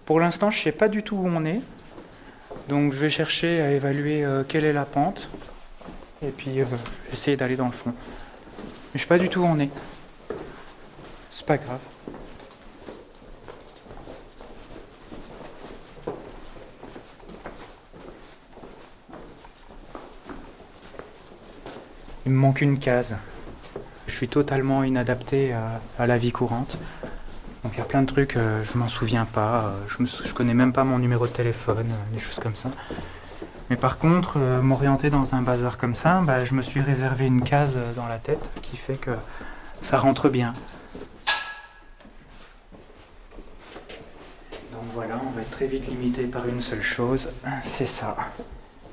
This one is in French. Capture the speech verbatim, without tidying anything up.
Pour l'instant, je sais pas du tout où on est. Donc je vais chercher à évaluer euh, quelle est la pente. Et puis euh, essayer d'aller dans le fond. Mais je sais pas du tout où on est. C'est pas grave. Il me manque une case. Je suis totalement inadapté à, à la vie courante. Donc il y a plein de trucs, euh, je m'en souviens pas. euh, je, me, sou- je connais même pas mon numéro de téléphone, euh, des choses comme ça. Mais par contre, euh, m'orienter dans un bazar comme ça, bah, je me suis réservé une case euh, dans la tête qui fait que ça rentre bien. Donc voilà, on va être très vite limité par une seule chose, c'est ça.